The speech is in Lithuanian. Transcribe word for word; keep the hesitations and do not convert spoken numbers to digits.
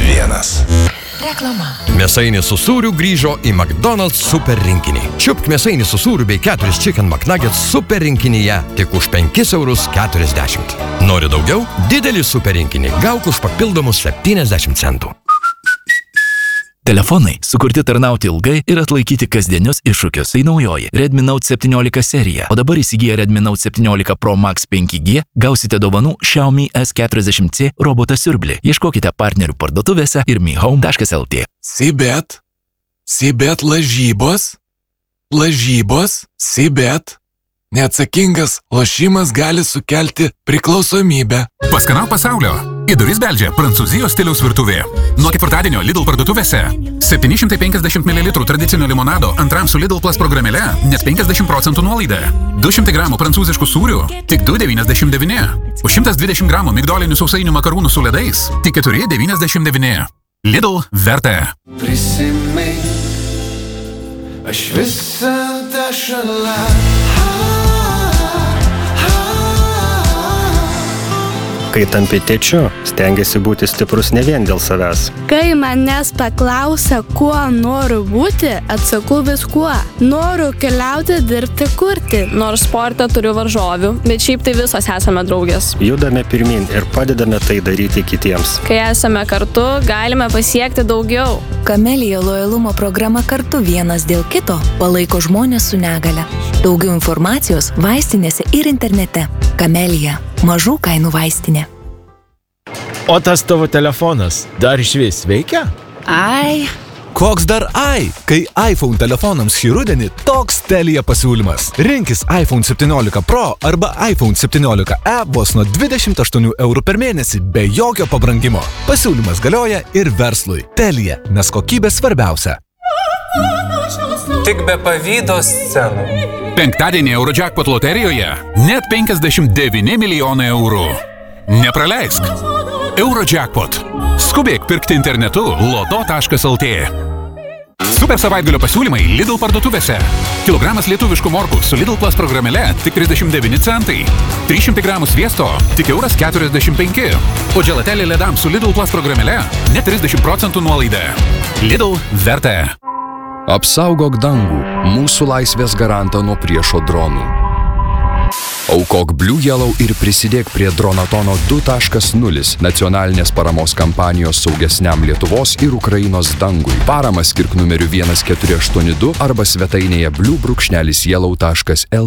vienas. Reklama. Mėsainis su sūriu grįžo į McDonald's super rinkinį. Čiupk mėsainį su sūriu bei keturis Chicken McNuggets super rinkinyje tik už penkis eurus keturiasdešimt. Nori daugiau? Didelį super rinkinį gauk už papildomus septyniasdešimt centų. Telefonai sukurti tarnauti ilgai ir atlaikyti kasdienius iššūkius. Tai naujoji Redmi Note septyniolika serija. O dabar įsigiję Redmi Note septyniolika Pro Max penki G gausite dovanų Xiaomi S keturiasdešimt C robotą siurblį. Ieškokite partnerių parduotuvėse ir mi home taškas el tė. Sibet. Sibet lažybos. Lažybos. Sibet. Neatsakingas lošimas gali sukelti priklausomybę. Paskanauk pasaulio. Į duris beldžia Prancūzijos stiliaus virtuvė. Nuo ketvirtadienio Lidl parduotuvėse septyni šimtai penkiasdešimt mililitrų tradicinio limonado antram su Lidl Plus programėle net penkiasdešimt procentų nuolaida. du šimtai gramų prancūziškų sūrių tik du devyniasdešimt devyni. Už šimtas dvidešimt gramų migdolinių sausainių makarūnų su ledais tik keturi devyniasdešimt devyni. Lidl verta. Prisimink, aš visada šalia. Kai tampi tėčiu, stengiasi būti stiprus ne vien dėl savęs. Kai manęs paklausia, kuo noriu būti, atsakau viskuo. Noriu keliauti, dirbti, kurti. Nors sportą turiu varžovių, bet šiaip tai visos esame draugės. Judame pirmin ir padedame tai daryti kitiems. Kai esame kartu, galime pasiekti daugiau. Kamelija lojalumo programa Kartu vienas dėl kito palaiko žmonės su negale. Daugiau informacijos vaistinėse ir internete. Kamelija. Mažų kainų vaistinė. O tas tavo telefonas dar išvis veikia? Ai. Koks dar ai? Kai iPhone telefonams šį rudenį toks Telia pasiūlymas. Rinkis iPhone septyniolika Pro arba iPhone septyniolika E vos nuo dvidešimt aštuonių eurų per mėnesį be jokio pabrangimo. Pasiūlymas galioja ir verslui. Telia, nes kokybė svarbiausia. Tik be pavydo scenų. Penktadienį Eurojackpot loterijoje net penkiasdešimt devyni milijonai eurų. Nepraleisk. Eurojackpot. Skubėk pirkti internetu loto taškas el tė. Super savaitgalio pasiūlymai Lidl parduotuvėse. Kilogramas lietuviškų morkų su Lidl Plus programėle tik trisdešimt devyni centai. trys šimtai gramų sviesto tik euras keturiasdešimt penki. O dželatelė ledams su Lidl Plus programėle net trisdešimt procentų nuolaida. Lidl verta. Apsaugok dangų, mūsų laisvės garantą nuo priešo dronų. Aukok Blue Yellow ir prisidėk prie Dronatono du taškas nulis nacionalinės paramos kampanijos saugesniam Lietuvos ir Ukrainos dangui. Paramą skirk numeriu vienas keturi aštuoni du arba svetainėje blue brūkšnelis yellow taškas el tė.